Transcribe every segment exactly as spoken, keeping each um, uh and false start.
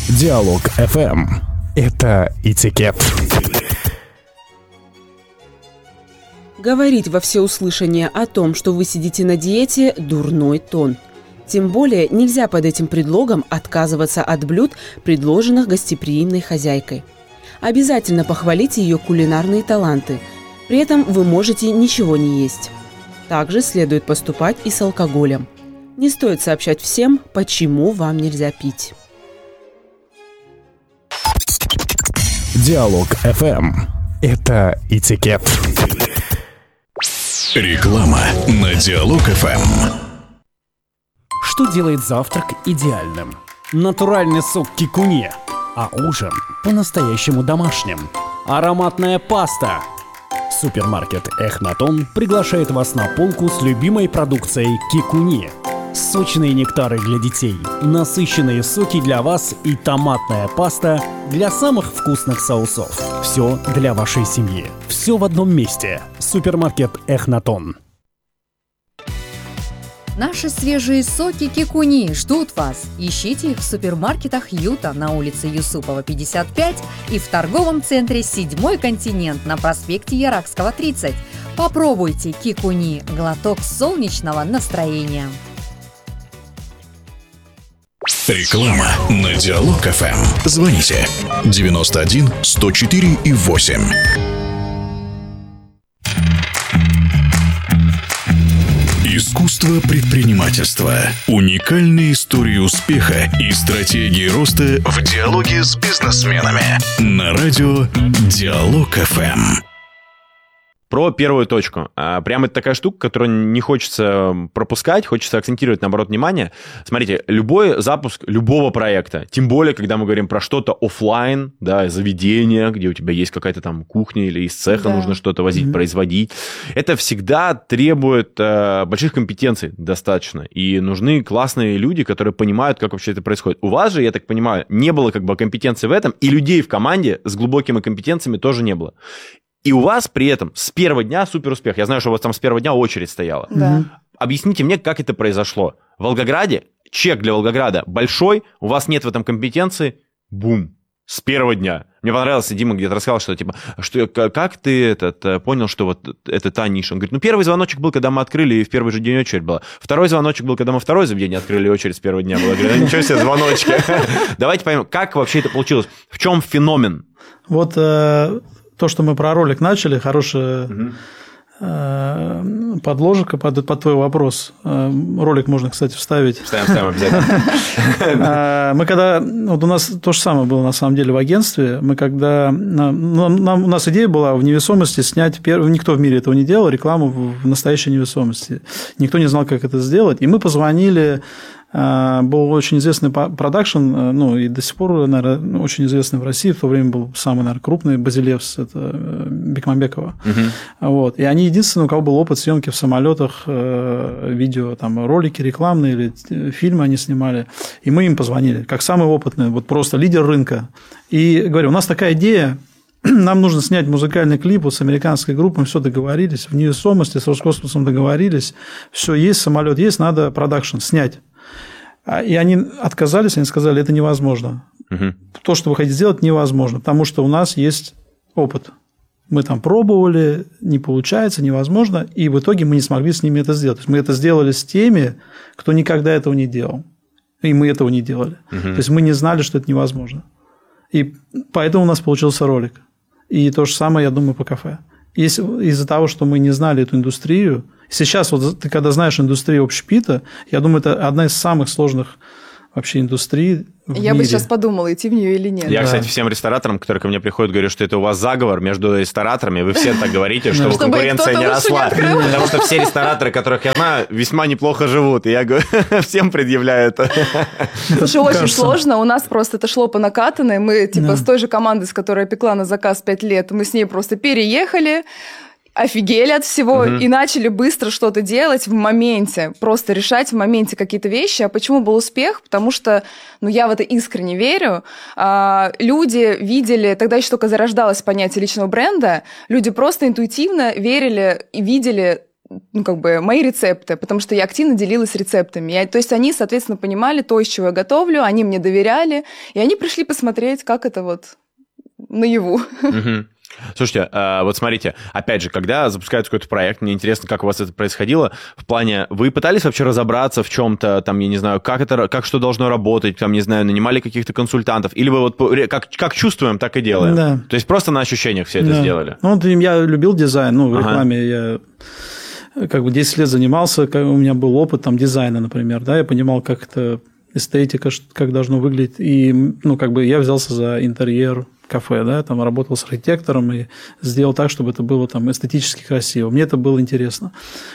Диалог эф эм. Это этикет. Говорить во всеуслышание о том, что вы сидите на диете – дурной тон. Тем более нельзя под этим предлогом отказываться от блюд, предложенных гостеприимной хозяйкой. Обязательно похвалите ее кулинарные таланты. При этом вы можете ничего не есть. Также следует поступать и с алкоголем. Не стоит сообщать всем, почему вам нельзя пить. Диалог эф эм. Это этикет. Реклама на Диалог эф эм. Что делает завтрак идеальным? Натуральный сок кикуни, а ужин по-настоящему домашним. Ароматная паста. Супермаркет Эхнатон приглашает вас на полку с любимой продукцией кикуни. Сочные нектары для детей, насыщенные соки для вас и томатная паста для самых вкусных соусов. Все для вашей семьи. Все в одном месте. Супермаркет Эхнатон. Наши свежие соки кикуни ждут вас. Ищите их в супермаркетах Юта на улице Юсупова, пятьдесят пять и в торговом центре «Седьмой континент» на проспекте Яракского, тридцать. Попробуйте кикуни – глоток солнечного настроения. Реклама на Диалог эф эм. Звоните девяносто один сто четыре и восемь. Искусство предпринимательства. Уникальные истории успеха и стратегии роста в диалоге с бизнесменами. На радио Диалог эф эм. Про первую точку. Прямо это такая штука, которую не хочется пропускать, хочется акцентировать, наоборот, внимание. Смотрите, любой запуск любого проекта, тем более, когда мы говорим про что-то офлайн, да, заведение, где у тебя есть какая-то там кухня или из цеха да. нужно что-то возить, mm-hmm. производить, это всегда требует э, больших компетенций достаточно. И нужны классные люди, которые понимают, как вообще это происходит. У вас же, я так понимаю, не было как бы компетенции в этом, и людей в команде с глубокими компетенциями тоже не было. И у вас при этом с первого дня супер успех. Я знаю, что у вас там с первого дня очередь стояла. Да. Объясните мне, как это произошло. В Волгограде, чек для Волгограда большой, у вас нет в этом компетенции, бум, с первого дня. Мне понравилось, Дима где-то рассказал, что типа, что, как ты этот, понял, что вот это та ниша? Он говорит, ну первый звоночек был, когда мы открыли, и в первый же день очередь была. Второй звоночек был, когда мы второе заведение открыли, и очередь с первого дня была. Я говорю, ничего себе, звоночки. Давайте поймем, как вообще это получилось? В чем феномен? Вот... То, что мы про ролик начали, хорошая угу. э, подложка под, под твой вопрос. Ролик можно, кстати, вставить. Вставим, вставим обязательно. Мы когда... Вот у нас то же самое было, на самом деле, в агентстве. Мы когда... Нам, у нас идея была в невесомости снять... Первый, никто в мире этого не делал, рекламу в настоящей невесомости. Никто не знал, как это сделать. И мы позвонили... Был очень известный продакшн, ну, и до сих пор, наверное, очень известный в России, в то время был самый, наверное, крупный, Базилевс, это Бекмамбекова. Uh-huh. Вот. И они единственные, у кого был опыт съемки в самолетах, видео, там, ролики рекламные или фильмы они снимали. И мы им позвонили, как самый опытный, вот просто лидер рынка. И говорю, у нас такая идея, нам нужно снять музыкальный клип вот с американской группой, мы все договорились, в невесомости с Роскосмосом договорились, все есть, самолет есть, надо продакшн снять. И они отказались, они сказали, это невозможно. Угу. То, что вы хотите сделать, невозможно, потому что у нас есть опыт. Мы там пробовали, не получается, невозможно, и в итоге мы не смогли с ними это сделать. То есть мы это сделали с теми, кто никогда этого не делал. И мы этого не делали. Угу. То есть мы не знали, что это невозможно. И поэтому у нас получился ролик. И то же самое, я думаю, по кафе. Если, из-за того, что мы не знали эту индустрию, сейчас вот ты когда знаешь индустрию общепита, я думаю, это одна из самых сложных вообще индустрий в Я мире. бы сейчас подумала, идти в нее или нет. Я, да. кстати, всем рестораторам, которые ко мне приходят, говорю, что это у вас заговор между рестораторами, вы все так говорите, чтобы конкуренция не росла. Потому что все рестораторы, которых я знаю, весьма неплохо живут. И я говорю, всем предъявляю это. Слушай, очень сложно. У нас просто это шло по накатанной. Мы типа с той же командой, с которой я пекла на заказ пять лет, мы с ней просто переехали, офигели от всего угу. и начали быстро что-то делать в моменте, просто решать в моменте какие-то вещи. А почему был успех? Потому что, ну, я в это искренне верю. А, люди видели, тогда еще только зарождалось понятие личного бренда, люди просто интуитивно верили и видели ну, как бы, мои рецепты, потому что я активно делилась рецептами. Я, то есть они, соответственно, понимали то, из чего я готовлю, они мне доверяли, и они пришли посмотреть, как это вот наяву. Угу. Слушайте, вот смотрите, опять же, когда запускается какой-то проект, мне интересно, как у вас это происходило, в плане, вы пытались вообще разобраться в чем-то, там, я не знаю, как это, как что должно работать, там, не знаю, нанимали каких-то консультантов, или вы вот как, как чувствуем, так и делаем? Да. То есть просто на ощущениях все это да. сделали? Ну, вот я любил дизайн, ну, в рекламе ага. я как бы десять лет занимался, у меня был опыт там дизайна, например, да, я понимал, как это эстетика, как должно выглядеть, и, ну, как бы я взялся за интерьер кафе, да, там работал с архитектором и сделал так, чтобы это было там эстетически красиво. Мне это было интересно.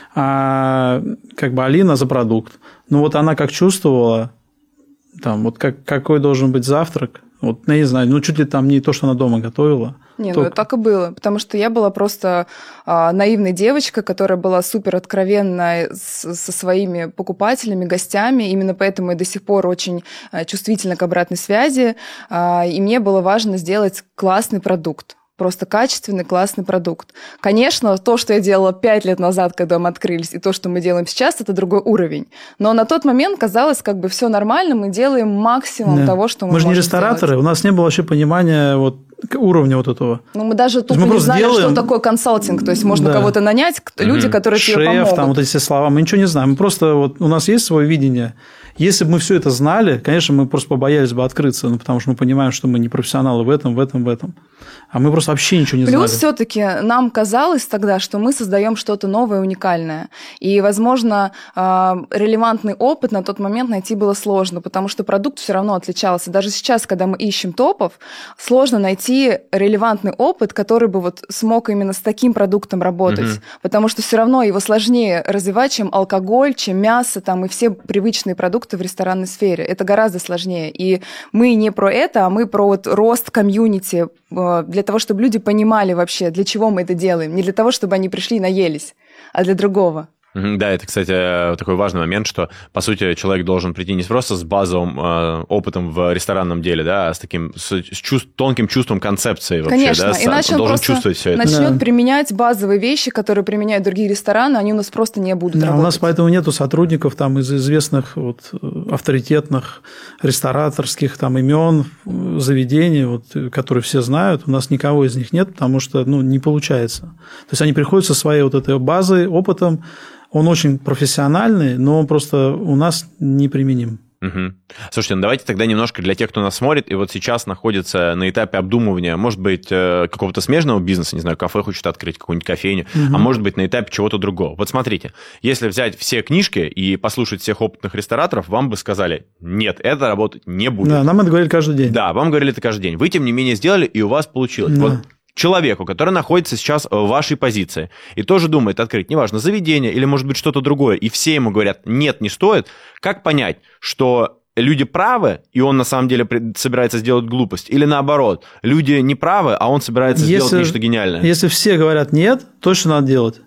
А как бы Алина за продукт. Ну, вот она как чувствовала, там, вот как, какой должен быть завтрак, вот, я не знаю, ну, чуть ли там не то, что она дома готовила. Не, только... ну, так и было, потому что я была просто а, наивной девочкой, которая была супер откровенна с, со своими покупателями, гостями, именно поэтому я до сих пор очень а, чувствительна к обратной связи, а, и мне было важно сделать классный продукт. Просто качественный, классный продукт. Конечно, то, что я делала пять лет назад, когда мы открылись, и то, что мы делаем сейчас, это другой уровень. Но на тот момент казалось, как бы все нормально, мы делаем максимум да. того, что мы, мы можем Мы же не рестораторы, сделать. У нас не было вообще понимания вот уровня вот этого. Ну, мы даже тупо не знали, делаем... что такое консалтинг. То есть можно да. кого-то нанять, люди, mm-hmm. которые Шеф, тебе помогут. Шеф, там вот эти все слова, мы ничего не знаем. Мы просто, вот у нас есть свое видение. Если бы мы все это знали, конечно, мы просто побоялись бы открыться, ну, потому что мы понимаем, что мы не профессионалы в этом, в этом, в этом. А мы просто вообще ничего не Плюс знали. Плюс все-таки нам казалось тогда, что мы создаем что-то новое, уникальное. И, возможно, релевантный опыт на тот момент найти было сложно, потому что продукт все равно отличался. Даже сейчас, когда мы ищем топов, сложно найти релевантный опыт, который бы вот смог именно с таким продуктом работать. Mm-hmm. Потому что все равно его сложнее развивать, чем алкоголь, чем мясо там, и все привычные продукты в ресторанной сфере. Это гораздо сложнее. И мы не про это, а мы про вот рост комьюнити, для того, чтобы люди понимали вообще, для чего мы это делаем. Не для того, чтобы они пришли и наелись, а для другого. Да, это, кстати, такой важный момент, что, по сути, человек должен прийти не просто с базовым э, опытом в ресторанном деле, да, а с таким с, с чувств, тонким чувством концепции вообще. Конечно, да, иначе он, он должен чувствовать все это. Начнет да. применять базовые вещи, которые применяют другие рестораны, они у нас просто не будут да, работать. У нас поэтому нету сотрудников там, из известных вот, авторитетных рестораторских там, имен, заведений, вот, которые все знают. У нас никого из них нет, потому что ну, не получается. То есть они приходят со своей вот этой базой, опытом. Он очень профессиональный, но он просто у нас неприменим. Угу. Слушайте, ну давайте тогда немножко для тех, кто нас смотрит и вот сейчас находится на этапе обдумывания, может быть, какого-то смежного бизнеса, не знаю, кафе хочет открыть, какую-нибудь кофейню, угу. а может быть, на этапе чего-то другого. Вот смотрите, если взять все книжки и послушать всех опытных рестораторов, вам бы сказали, нет, это работать не будет. Да, нам это говорили каждый день. Да, вам говорили это каждый день. Вы, тем не менее, сделали, и у вас получилось. Да. Вот человеку, который находится сейчас в вашей позиции и тоже думает открыть, неважно, заведение или, может быть, что-то другое, и все ему говорят, нет, не стоит, как понять, что люди правы, и он на самом деле собирается сделать глупость, или наоборот, люди не правы, а он собирается если, сделать нечто гениальное? Если все говорят нет, то что надо делать?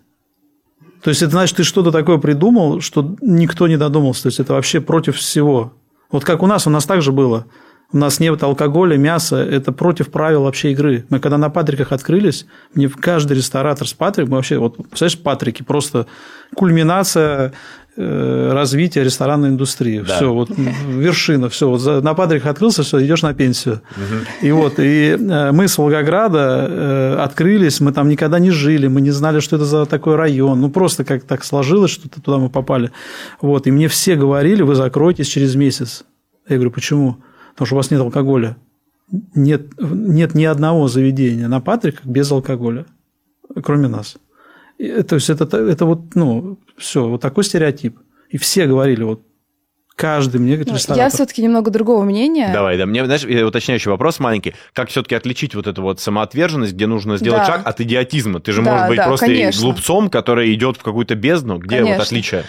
То есть это значит, ты что-то такое придумал, что никто не додумался, то есть это вообще против всего. Вот как у нас, у нас так же было. У нас нет алкоголя, мяса, это против правил вообще игры. Мы когда на Патриках открылись, мне в каждый ресторатор с Патрик, мы вообще, вот, представляешь, Патрики, просто кульминация э, развития ресторанной индустрии. Да. Все, вот вершина, все. Вот на Патриках открылся, все, идешь на пенсию. Угу. И вот, и э, мы с Волгограда э, открылись, мы там никогда не жили, мы не знали, что это за такой район. Ну, просто как так сложилось, что туда мы попали. Вот, и мне все говорили, вы закроетесь через месяц. Я говорю, почему? Потому что у вас нет алкоголя. Нет, нет ни одного заведения на Патриках без алкоголя, кроме нас. И, то есть, это, это вот, ну, все, вот такой стереотип. И все говорили, вот, каждый мне говорит, ресторатор. Я все-таки немного другого мнения. Давай, да. Мне, знаешь, уточняющий вопрос маленький. Как все-таки отличить вот эту вот самоотверженность, где нужно сделать да. шаг от идиотизма? Ты же да, можешь быть да, просто конечно. глупцом, который идет в какую-то бездну. Где конечно. вот отличие?